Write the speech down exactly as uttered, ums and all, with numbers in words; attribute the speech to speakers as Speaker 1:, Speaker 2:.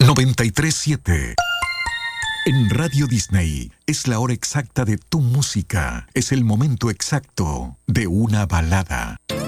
Speaker 1: noventa y tres siete. En Radio Disney es la hora exacta de tu música. Es el momento exacto de una balada.